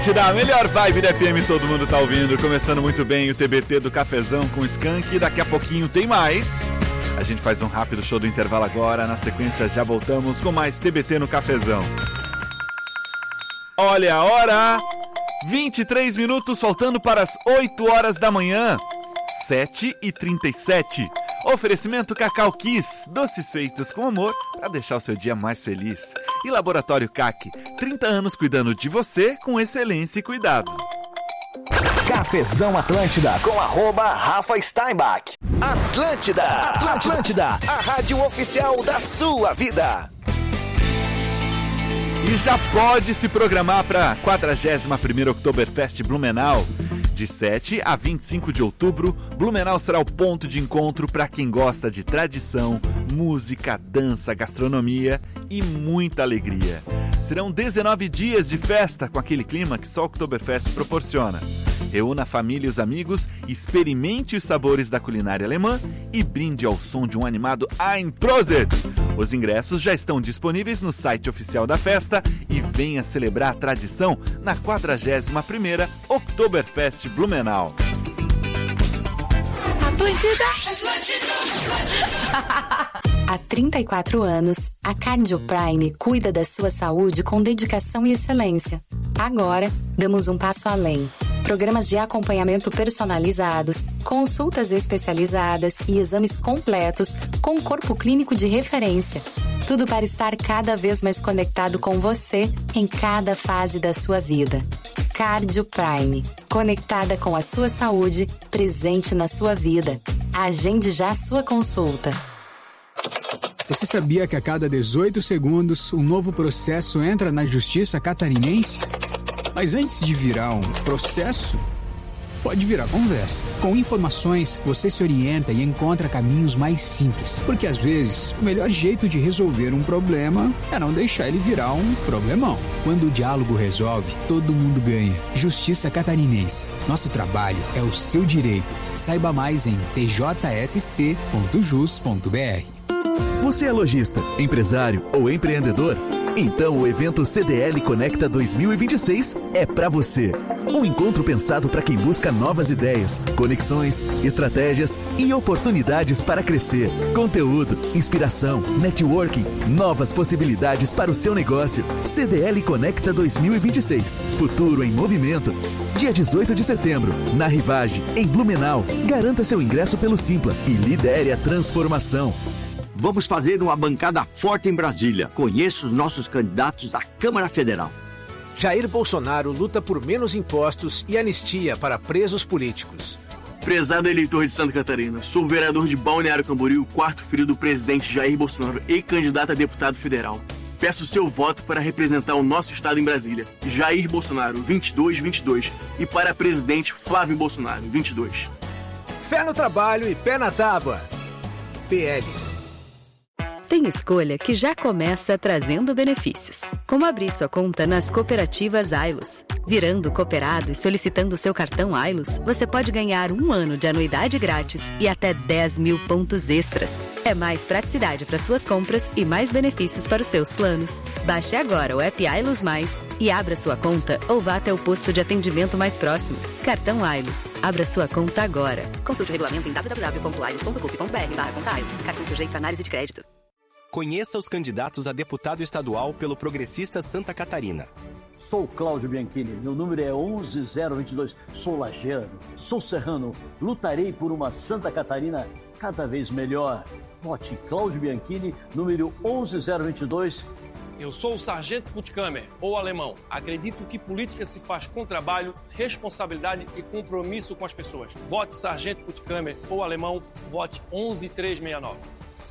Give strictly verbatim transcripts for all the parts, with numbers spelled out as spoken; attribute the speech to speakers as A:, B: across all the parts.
A: Da melhor vibe da F M, todo mundo tá ouvindo. Começando muito bem o T B T do Cafezão com Skank. Daqui a pouquinho tem mais. A gente faz um rápido show do intervalo agora. Na sequência já voltamos com mais T B T no Cafezão. Olha a hora, vinte e três minutos faltando para as oito horas da manhã, sete e trinta e sete. Oferecimento Cacau Kiss, doces feitos com amor para deixar o seu dia mais feliz. E Laboratório C A C, trinta anos cuidando de você com excelência e cuidado.
B: Cafezão Atlântida com arroba Rafa Steinbach. Atlântida, Atlântida, Atlântida, a rádio oficial da sua vida.
A: E já pode se programar para a quadragésima primeira Oktoberfest Blumenau. De sete a vinte e cinco de outubro, Blumenau será o ponto de encontro para quem gosta de tradição, música, dança, gastronomia e muita alegria. Serão dezenove dias de festa com aquele clima que só o Oktoberfest proporciona. Reúna a família e os amigos, experimente os sabores da culinária alemã e brinde ao som de um animado Ein Prosit. Os ingressos já estão disponíveis no site oficial da festa e venha celebrar a tradição na quadragésima primeira Oktoberfest Blumenau.
C: Atlântida! Há trinta e quatro anos, a Cardio Prime cuida da sua saúde com dedicação e excelência. Agora, damos um passo além. Programas de acompanhamento personalizados, consultas especializadas e exames completos com um corpo clínico de referência. Tudo para estar cada vez mais conectado com você em cada fase da sua vida. Cardio Prime. Conectada com a sua saúde, presente na sua vida. Agende já a sua consulta.
D: Você sabia que a cada dezoito segundos um novo processo entra na justiça catarinense? Mas antes de virar um processo, pode virar conversa. Com informações, você se orienta e encontra caminhos mais simples. Porque às vezes, o melhor jeito de resolver um problema é não deixar ele virar um problemão. Quando o diálogo resolve, todo mundo ganha. Justiça Catarinense. Nosso trabalho é o seu direito. Saiba mais em t j s c ponto jus ponto b r.
E: Você é lojista, empresário ou empreendedor? Então o evento C D L Conecta dois mil e vinte e seis é para você. Um encontro pensado para quem busca novas ideias, conexões, estratégias e oportunidades para crescer. Conteúdo, inspiração, networking, novas possibilidades para o seu negócio. C D L Conecta dois mil e vinte e seis. Futuro em movimento. Dia dezoito de setembro, na Rivage, em Blumenau. Garanta seu ingresso pelo Simpla e lidere a transformação.
F: Vamos fazer uma bancada forte em Brasília. Conheça os nossos candidatos à Câmara Federal.
G: Jair Bolsonaro luta por menos impostos e anistia para presos políticos.
H: Prezado eleitor de Santa Catarina, sou o vereador de Balneário Camboriú, quarto filho do presidente Jair Bolsonaro e candidato a deputado federal. Peço seu voto para representar o nosso estado em Brasília. Jair Bolsonaro, vinte e dois vinte e dois. E para presidente Flávio Bolsonaro, vinte e dois.
G: Fé no trabalho e pé na tábua. P L.
I: Tem escolha que já começa trazendo benefícios, como abrir sua conta nas cooperativas Ailos. Virando cooperado e solicitando seu cartão Ailos, você pode ganhar um ano de anuidade grátis e até dez mil pontos extras. É mais praticidade para suas compras e mais benefícios para os seus planos. Baixe agora o app Ailos Mais e abra sua conta ou vá até o posto de atendimento mais próximo. Cartão Ailos. Abra sua conta agora. Consulte o regulamento em w w w ponto ailos ponto gov ponto b r barra conta Ailos. Cartão sujeito a análise de crédito.
J: Conheça os candidatos a deputado estadual pelo Progressista Santa Catarina.
K: Sou Cláudio Bianchini, meu número é onze zero vinte e dois. Sou lajeano, sou serrano, lutarei por uma Santa Catarina cada vez melhor. Vote Cláudio Bianchini, número onze zero vinte e dois.
L: Eu sou o Sargento Puttkamer, ou alemão. Acredito que política se faz com trabalho, responsabilidade e compromisso com as pessoas. Vote Sargento Puttkamer, ou alemão, vote onze três seis nove.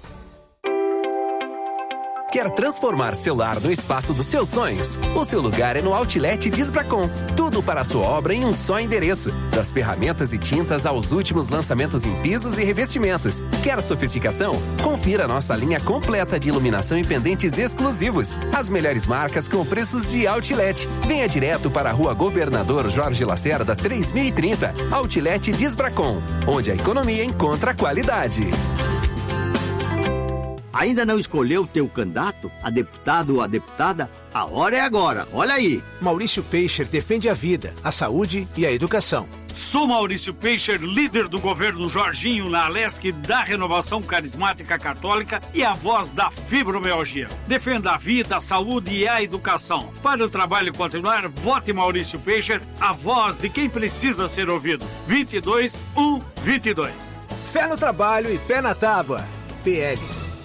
J: Quer transformar seu lar no espaço dos seus sonhos? O seu lugar é no Outlet Disbracon. Tudo para a sua obra em um só endereço. Das ferramentas e tintas aos últimos lançamentos em pisos e revestimentos. Quer sofisticação? Confira a nossa linha completa de iluminação e pendentes exclusivos. As melhores marcas com preços de Outlet. Venha direto para a Rua Governador Jorge Lacerda, três mil e trinta. Outlet Disbracon, onde a economia encontra qualidade.
F: Ainda não escolheu o teu candidato, a deputado ou a deputada? A hora é agora, olha aí.
G: Maurício Peixe defende a vida, a saúde e a educação.
M: Sou Maurício Peixe, líder do governo Jorginho na Alesc da Renovação Carismática Católica e a voz da fibromialgia. Defenda a vida, a saúde e a educação. Para o trabalho continuar, vote Maurício Peixe, a voz de quem precisa ser ouvido. vinte e dois, um, vinte e dois.
G: Fé no trabalho e pé na tábua. P L.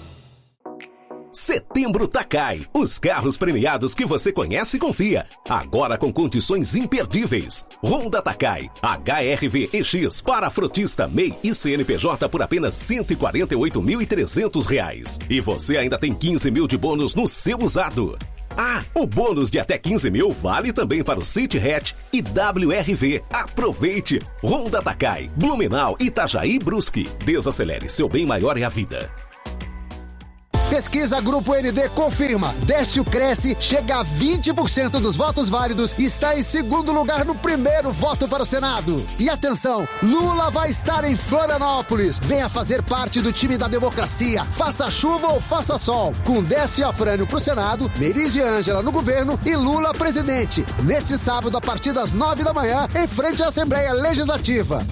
N: Setembro Takai. Os carros premiados que você conhece e confia. Agora com condições imperdíveis. Honda Takai. H R V E X para frotista, M E I e C N P J por apenas cento e quarenta e oito mil e trezentos reais. E você ainda tem quinze mil de bônus no seu usado. Ah, o bônus de até quinze mil vale também para o City Hatch e W R V. Aproveite! Honda Takai, Blumenau, Itajaí e Brusque. Desacelere, seu bem maior é a vida.
O: Pesquisa Grupo N D confirma. Décio cresce, chega a vinte por cento dos votos válidos e está em segundo lugar no primeiro voto para o Senado. E atenção, Lula vai estar em Florianópolis. Venha fazer parte do time da democracia. Faça chuva ou faça sol. Com Décio e Afrânio para o Senado, Merizio e Ângela no governo e Lula presidente. Neste sábado, a partir das nove da manhã, em frente à Assembleia Legislativa.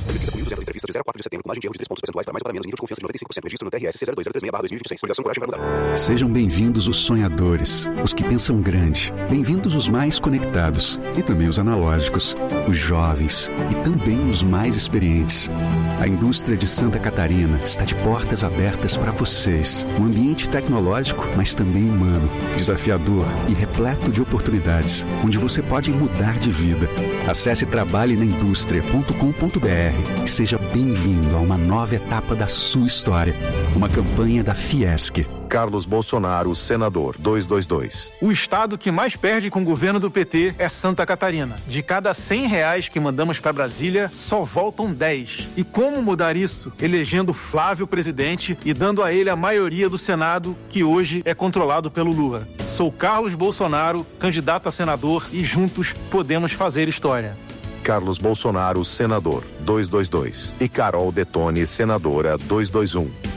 P: Sejam bem-vindos os sonhadores, os que pensam grande. Bem-vindos os mais conectados e também os analógicos, os jovens e também os mais experientes. A indústria de Santa Catarina está de portas abertas para vocês. Um ambiente tecnológico, mas também humano, desafiador e repleto de oportunidades, onde você pode mudar de vida. Acesse trabalhe na indústria ponto com ponto b r e seja bem-vindo a uma nova etapa da sua história. Uma campanha da Fiesc.
Q: Carlos Bolsonaro, senador, duzentos e vinte e dois.
R: O estado que mais perde com o governo do P T é Santa Catarina. De cada cem reais que mandamos para Brasília, só voltam dez. E como mudar isso? Elegendo Flávio presidente e dando a ele a maioria do Senado, que hoje é controlado pelo Lula. Sou Carlos Bolsonaro, candidato a senador, e juntos podemos fazer história.
Q: Carlos Bolsonaro, senador, duzentos e vinte e dois. E Carol Detone, senadora, duzentos e vinte e um.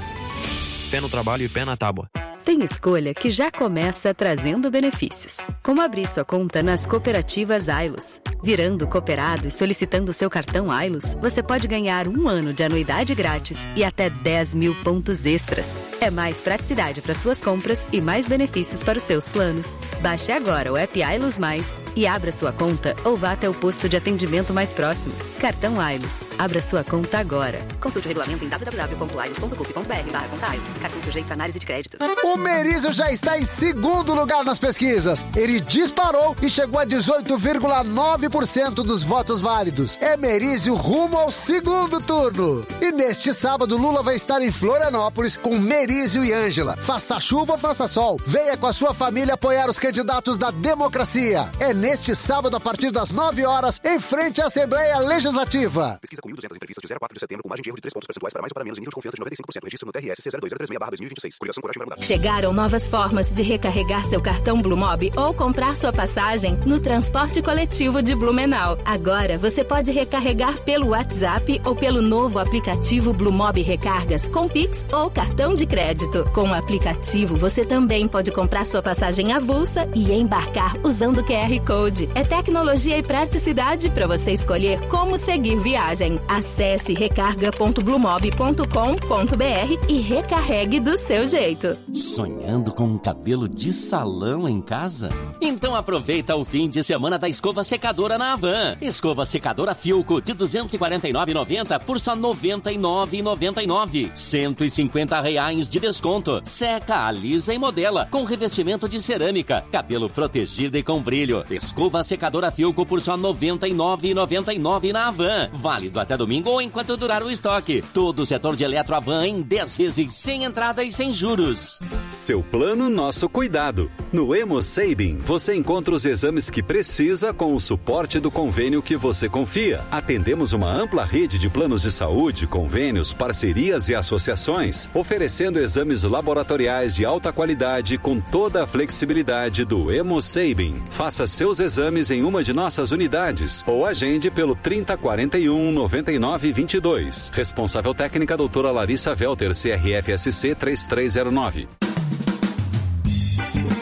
S: Pé no trabalho e pé na tábua.
I: Tem escolha que já começa trazendo benefícios, como abrir sua conta nas cooperativas Ailos. Virando cooperado e solicitando seu cartão Ailos, você pode ganhar um ano de anuidade grátis e até dez mil pontos extras. É mais praticidade para suas compras e mais benefícios para os seus planos. Baixe agora o app Ailos Mais e abra sua conta ou vá até o posto de atendimento mais próximo. Cartão Ailos. Abra sua conta agora. Consulte o regulamento em w w w ponto ailos ponto com ponto b r barra conta Ailos. Cartão sujeito a análise de crédito.
O: O Merizio já está em segundo lugar nas pesquisas. Ele disparou e chegou a dezoito vírgula nove por cento dos votos válidos. É Merizio rumo ao segundo turno. E neste sábado, Lula vai estar em Florianópolis com Merizio e Ângela. Faça chuva ou faça sol. Venha com a sua família apoiar os candidatos da democracia. É neste sábado, a partir das nove horas, em frente à Assembleia Legislativa.
Q: Pesquisa com mil e duzentas entrevistas de zero a quatro de setembro com margem de erro de três pontos percentuais para mais ou para menos, nível de confiança de noventa e cinco por cento. Registro no T R S C zero dois zero três seis barra dois mil e vinte e seis. Coligação Coragem para Mudar.
T: Chegaram novas formas de recarregar seu cartão Blumob ou comprar sua passagem no transporte coletivo de Blumenau. Agora você pode recarregar pelo WhatsApp ou pelo novo aplicativo Blumob Recargas com Pix ou cartão de crédito. Com o aplicativo você também pode comprar sua passagem avulsa e embarcar usando o Q R Code. É tecnologia e praticidade para você escolher como seguir viagem. Acesse recarga ponto blumob ponto com ponto b r e recarregue do seu jeito.
U: Sonhando com um cabelo de salão em casa? Então aproveita o fim de semana da escova secadora na Havan. Escova secadora Filco de duzentos e quarenta e nove reais e noventa centavos por só noventa e nove reais e noventa e nove centavos. cento e cinquenta reais de desconto. Seca, alisa e modela com revestimento de cerâmica. Cabelo protegido e com brilho. Escova secadora Filco por só noventa e nove reais e noventa e nove centavos na Havan. Válido até domingo ou enquanto durar o estoque. Todo o setor de eletro Havan em dez vezes sem entrada e sem juros.
V: Seu plano, nosso cuidado. No Hemosabin, você encontra os exames que precisa com o suporte do convênio que você confia. Atendemos uma ampla rede de planos de saúde, convênios, parcerias e associações, oferecendo exames laboratoriais de alta qualidade com toda a flexibilidade do Hemosabin. Faça seus exames em uma de nossas unidades ou agende pelo trinta, quarenta e um, noventa e nove, vinte e dois. Responsável técnica doutora Larissa Velter, C R F S C três três zero nove.
G: Olá,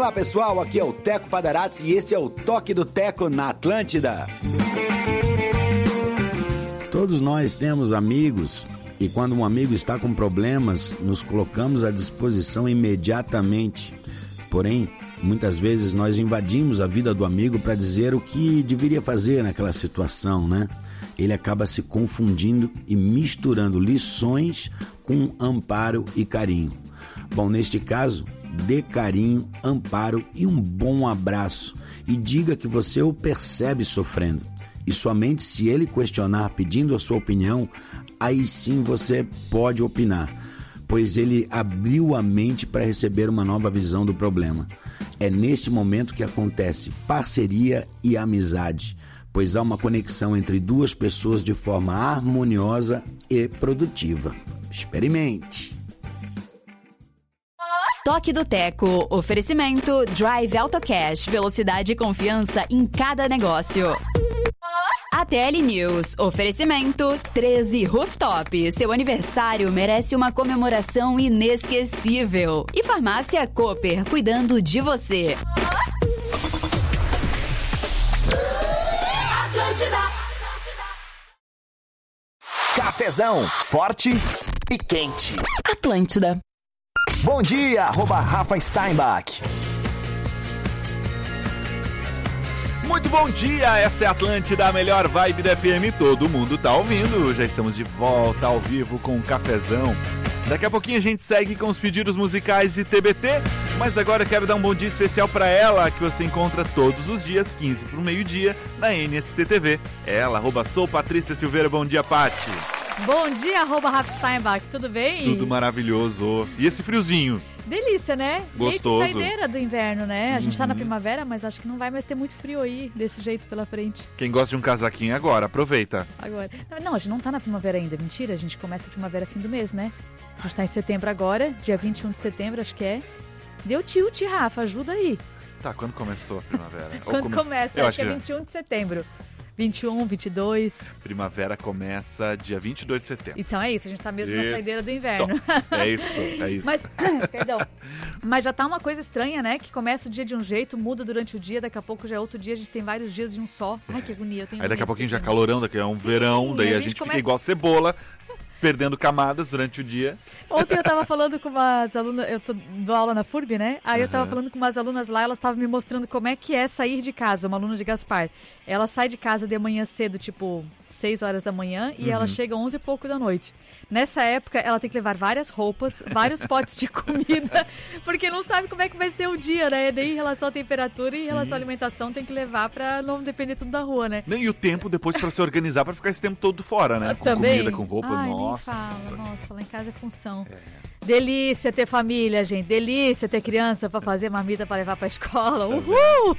A: Olá pessoal, aqui é o Teco Padarates e esse é o Toque do Teco na Atlântida. Todos nós temos amigos e quando um amigo está com problemas, nos colocamos à disposição imediatamente. Porém, muitas vezes nós invadimos a vida do amigo para dizer o que deveria fazer naquela situação, né? Ele acaba se confundindo e misturando lições com amparo e carinho. Bom, neste caso, dê carinho, amparo e um bom abraço e diga que você o percebe sofrendo. E somente se ele questionar pedindo a sua opinião, aí sim você pode opinar, pois ele abriu a mente para receber uma nova visão do problema. É neste momento que acontece parceria e amizade, pois há uma conexão entre duas pessoas de forma harmoniosa e produtiva. Experimente!
B: Toque do Teco. Oferecimento Drive AutoCash. Velocidade e confiança em cada negócio. A T L News. Oferecimento treze Rooftop. Seu aniversário merece uma comemoração inesquecível. E Farmácia Cooper. Cuidando de você.
Q: Atlântida. Cafezão, forte e quente.
B: Atlântida.
Q: Bom dia, arroba Rafa Steinbach.
W: Muito bom dia, essa é a Atlântida, a melhor vibe da F M, todo mundo tá ouvindo. Já estamos de volta ao vivo com o Cafezão. Daqui a pouquinho a gente segue com os pedidos musicais e T B T, mas agora eu quero dar um bom dia especial para ela, que você encontra todos os dias, quinze para o meio-dia, na N S C T V. Ela, arroba sou Patrícia Silveira, bom dia, Pati.
X: Bom dia, arroba Rafa Steinbach, tudo bem?
W: Tudo maravilhoso. E esse friozinho?
X: Delícia, né?
W: Gostoso.
X: Meio que saideira do inverno, né? A gente
W: uhum.
X: tá na primavera, mas acho que não vai mais ter muito frio aí, desse jeito pela frente.
W: Quem gosta de um casaquinho agora, aproveita.
X: Agora. Não, a gente não tá na primavera ainda, mentira, a gente começa a primavera fim do mês, né? A gente tá em setembro agora, dia vinte e um de setembro, acho que é. Deu tilt, Rafa, ajuda aí.
W: Tá, quando começou a primavera?
X: Quando come... começa,
W: Eu
X: acho que é vinte e um de setembro. vinte e um, vinte e dois.
W: Primavera começa dia vinte e dois de setembro.
X: Então é isso, a gente tá mesmo
W: isso.
X: na saideira do inverno.
W: Então, é isso, é isso.
X: Mas, perdão, mas já tá uma coisa estranha, né? Que começa o dia de um jeito, muda durante o dia, daqui a pouco já é outro dia, a gente tem vários dias de um só. Ai, que agonia, eu tenho
W: Aí daqui a pouquinho já é calorão, daqui é um Sim, verão, daí a gente, a gente
X: come...
W: fica igual cebola, perdendo camadas durante o dia.
X: Ontem eu tava falando com umas alunas, eu tô, dou aula na F U R B, né? Aí uhum. eu tava falando com umas alunas lá, elas estavam me mostrando como é que é sair de casa, uma aluna de Gaspar. Ela sai de casa de manhã cedo, tipo seis horas da manhã, e uhum. ela chega onze e pouco da noite. Nessa época, ela tem que levar várias roupas, vários potes de comida, porque não sabe como é que vai ser o dia, né? Daí em relação à temperatura e em Sim. relação à alimentação tem que levar pra não depender tudo da rua, né?
W: E o tempo depois pra se organizar pra ficar esse tempo todo fora, né? Com
X: Também?
W: comida, com roupa,
X: Ai,
W: nossa.
X: Nem fala, nossa, lá em casa é função. É. Delícia ter família, gente. Delícia ter criança pra fazer marmita pra levar pra escola. Uhul!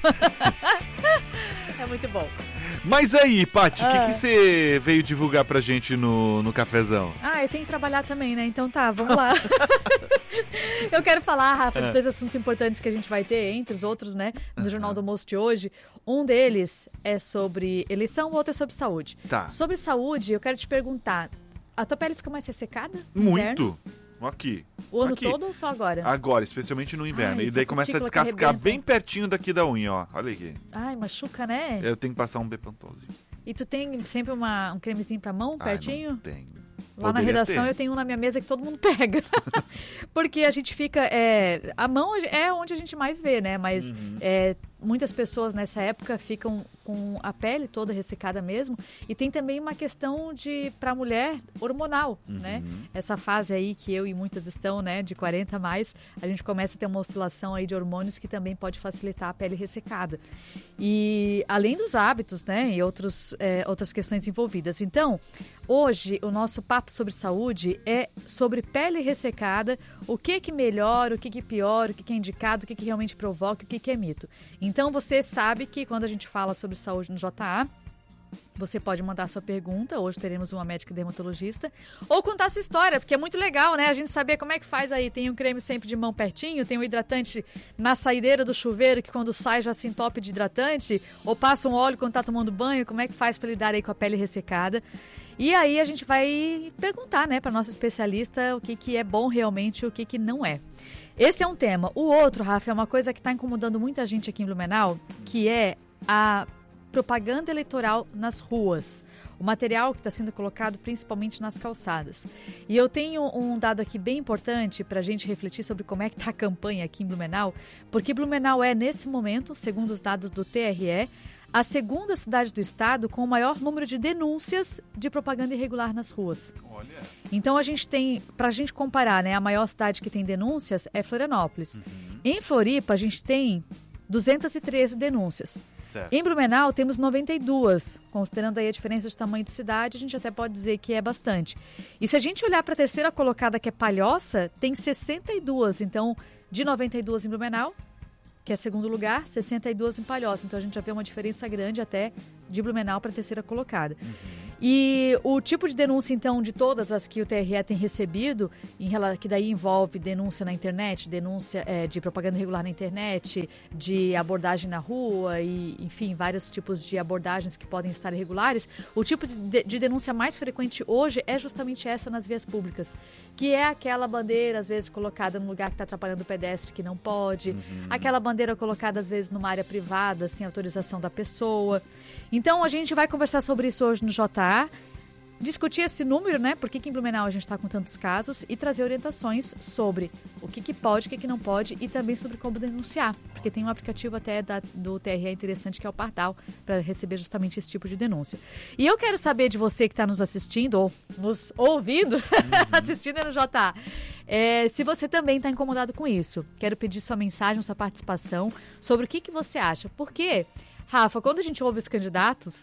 X: É muito bom.
W: Mas aí, Paty, o ah. que, que você veio divulgar pra gente no, no cafezão?
X: Ah, eu tenho que trabalhar também, né? Então tá, vamos lá. Eu quero falar, Rafa, de dois assuntos importantes que a gente vai ter, entre os outros, né? No uhum. Jornal do Almoço de hoje. Um deles é sobre eleição, o outro é sobre saúde.
W: Tá.
X: Sobre saúde, eu quero te perguntar, a tua pele fica mais ressecada?
W: Muito.
X: Inverno?
W: Aqui.
X: O ano
W: aqui.
X: todo ou só agora?
W: Agora, especialmente no inverno.
X: Ai,
W: e daí começa a descascar bem pertinho daqui da unha, ó. Olha aqui.
X: Ai, machuca, né?
W: Eu tenho que passar um Bepantose.
X: E tu tem sempre uma, um cremezinho pra mão,
W: Ai,
X: pertinho?
W: Não tenho.
X: Lá
W: Poderia
X: na redação
W: ter.
X: Eu tenho um na minha mesa que todo mundo pega. Porque a gente fica... É, a mão é onde a gente mais vê, né? Mas uhum. é, muitas pessoas nessa época ficam com a pele toda ressecada mesmo. E tem também uma questão de, pra mulher, hormonal, uhum. né? Essa fase aí que eu e muitas estão, né? De quarenta a mais, a gente começa a ter uma oscilação aí de hormônios que também pode facilitar a pele ressecada. E além dos hábitos, né? E outros, é, outras questões envolvidas. Então, hoje, o nosso papo sobre saúde é sobre pele ressecada, o que que melhora, o que que piora, o que que é indicado, o que que realmente provoca, o que que é mito. Então você sabe que quando a gente fala sobre saúde no J A, você pode mandar sua pergunta, hoje teremos uma médica dermatologista, ou contar sua história, porque é muito legal, né? A gente saber como é que faz aí, tem um creme sempre de mão pertinho, tem um hidratante na saideira do chuveiro, que quando sai já se entope de hidratante, ou passa um óleo quando tá tomando banho, como é que faz para lidar aí com a pele ressecada. E aí a gente vai perguntar, né, para nossa especialista o que que é bom realmente e o que que não é. Esse é um tema. O outro, Rafa, é uma coisa que está incomodando muita gente aqui em Blumenau, que é a propaganda eleitoral nas ruas. O material que está sendo colocado principalmente nas calçadas. E eu tenho um dado aqui bem importante para a gente refletir sobre como é que está a campanha aqui em Blumenau, porque Blumenau é, nesse momento, segundo os dados do T R E, a segunda cidade do estado com o maior número de denúncias de propaganda irregular nas ruas.
W: Olha.
X: Então a gente tem, para a gente comparar, né, a maior cidade que tem denúncias é Florianópolis. Uhum. Em Floripa a gente tem duzentas e treze denúncias.
W: Certo.
X: Em Blumenau temos noventa e duas, considerando aí a diferença de tamanho de cidade, a gente até pode dizer que é bastante. E se a gente olhar para a terceira colocada, que é Palhoça, tem sessenta e duas, então de noventa e duas em Blumenau, que é segundo lugar, sessenta e duas em Palhoça. Então a gente já vê uma diferença grande até de Blumenau para a terceira colocada. Uhum. E o tipo de denúncia, então, de todas as que o T R E tem recebido, em, que daí envolve denúncia na internet, denúncia é, de propaganda irregular na internet, de abordagem na rua e, enfim, vários tipos de abordagens que podem estar irregulares, o tipo de, de denúncia mais frequente hoje é justamente essa nas vias públicas, que é aquela bandeira, às vezes, colocada num lugar que está atrapalhando o pedestre, que não pode, uhum. aquela bandeira colocada, às vezes, numa área privada, sem autorização da pessoa. Então, a gente vai conversar sobre isso hoje no J A, discutir esse número, né? Por que, que em Blumenau a gente está com tantos casos e trazer orientações sobre o que, que pode, o que, que não pode e também sobre como denunciar, porque tem um aplicativo até da, do T R E interessante que é o Pardal, para receber justamente esse tipo de denúncia. E eu quero saber de você que está nos assistindo ou nos ouvindo, uhum. assistindo no J A, é, se você também está incomodado com isso. Quero pedir sua mensagem, sua participação sobre o que, que você acha. Porque, Rafa, quando a gente ouve os candidatos,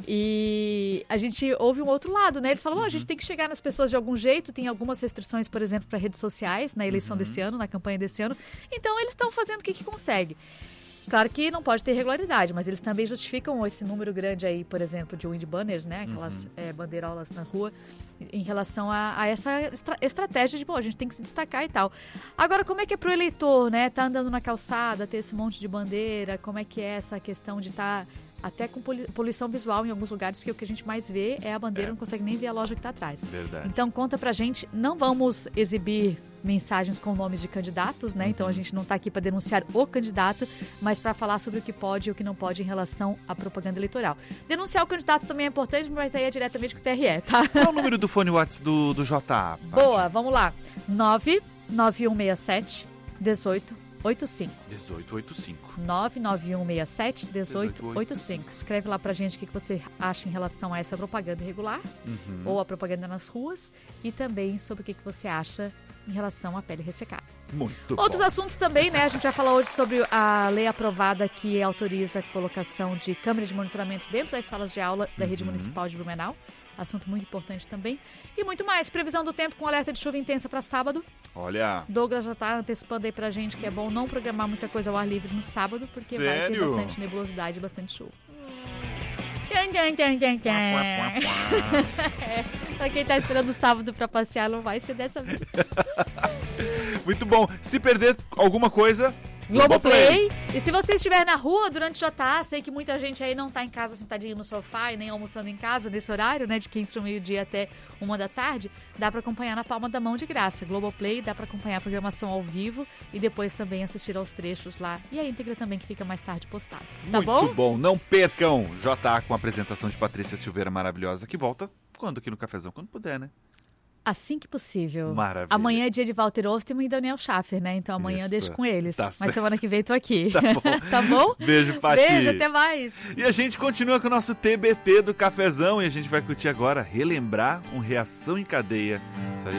X: e a gente ouve um outro lado, né? Eles falam, oh, a gente tem que chegar nas pessoas de algum jeito, tem algumas restrições, por exemplo, para redes sociais, na eleição uhum. desse ano, na campanha desse ano. Então, eles estão fazendo o que, que consegue. Claro que não pode ter irregularidade, mas eles também justificam esse número grande aí, por exemplo, de wind banners, né? Aquelas uhum. é, bandeirolas na rua, em relação a, a essa estra- estratégia de, pô, a gente tem que se destacar e tal. Agora, como é que é pro eleitor, né? Tá andando na calçada, ter esse monte de bandeira, como é que é essa questão de estar... Tá até com poluição visual em alguns lugares, porque o que a gente mais vê é a bandeira, é. não consegue nem ver a loja que está atrás.
W: Verdade.
X: Então conta pra gente, não vamos exibir mensagens com nomes de candidatos, né? Uhum. Então a gente não está aqui para denunciar o candidato, mas para falar sobre o que pode e o que não pode em relação à propaganda eleitoral. Denunciar o candidato também é importante, mas aí é diretamente com o T R E, tá?
W: Qual é o número do fone WhatsApp do, do J A?
X: Boa, vamos lá. nove nove um seis sete um oito oito cinco.
W: um oito oito cinco.
X: nove nove um seis sete um oito oito cinco. Escreve lá pra gente o que você acha em relação a essa propaganda irregular uhum. ou a propaganda nas ruas e também sobre o que você acha em relação à pele ressecada.
W: Muito
X: Outros
W: bom.
X: assuntos também, né? A gente vai falar hoje sobre a lei aprovada que autoriza a colocação de câmera de monitoramento dentro das salas de aula da rede uhum. municipal de Blumenau. Assunto muito importante também. E muito mais. Previsão do tempo com alerta de chuva intensa para sábado.
W: Olha.
X: Douglas já tá antecipando aí pra gente que é bom não programar muita coisa ao ar livre no sábado, porque
W: Sério?
X: vai ter bastante nebulosidade e bastante chuva. Tchan, tchan, tchan, tchan, tchan. É, pra quem tá esperando o sábado pra passear, não vai ser dessa vez.
W: Muito bom. Se perder alguma coisa...
X: Globoplay. E se você estiver na rua durante o J A, sei que muita gente aí não tá em casa sentadinho no sofá e nem almoçando em casa nesse horário, né, de quinze do meio-dia até uma da tarde, dá pra acompanhar na palma da mão de graça. Globoplay, dá pra acompanhar a programação ao vivo e depois também assistir aos trechos lá. E a íntegra também, que fica mais tarde postada. Tá
W: Muito
X: bom?
W: Muito bom. Não percam J A com a apresentação de Patrícia Silveira maravilhosa, que volta quando aqui no Cafezão? Quando puder, né?
X: Assim que possível.
W: Maravilha.
X: Amanhã é dia de Walter Osterman e Daniel Schaffer, né? Então amanhã eu deixo com eles.
W: Tá
X: Mas
W: certo.
X: semana que vem tô aqui.
W: Tá bom.
X: Tá bom?
W: Beijo, Pati.
X: Beijo, até mais.
W: E a gente continua com o nosso T B T do Cafezão e a gente vai curtir agora, relembrar um Reação em Cadeia. Isso aí